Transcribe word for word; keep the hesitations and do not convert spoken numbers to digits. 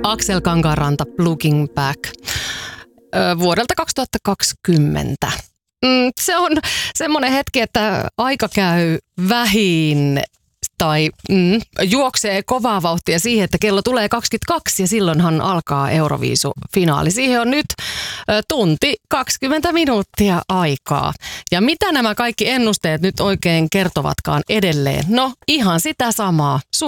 Axel Kangaanranta, Looking Back, ö, vuodelta kaksituhattakaksikymmentä. Mm, se on semmoinen hetki, että aika käy vähin tai mm, juoksee kovaa vauhtia siihen, että kello tulee kaksikymmentäkaksi ja silloinhan alkaa Euroviisu-finaali. Siihen on nyt ö, tunti kaksikymmentä minuuttia aikaa. Ja mitä nämä kaikki ennusteet nyt oikein kertovatkaan edelleen? No ihan sitä samaa.